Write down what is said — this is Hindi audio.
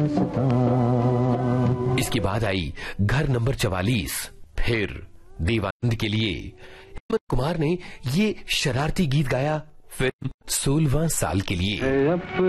इसके बाद आई घर नंबर 44। फिर देवानंद के लिए हेमंत कुमार ने ये शरारती गीत गाया फिल्म 16वां साल के लिए।